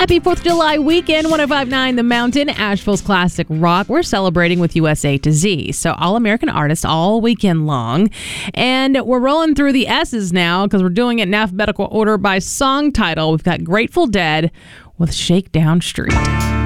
Happy 4th of July weekend, 105.9 The Mountain, Asheville's classic rock. We're celebrating with USA to Z, so all-American artists all weekend long. And we're rolling through the S's now because we're doing it in alphabetical order by song title. We've got Grateful Dead with Shakedown Street.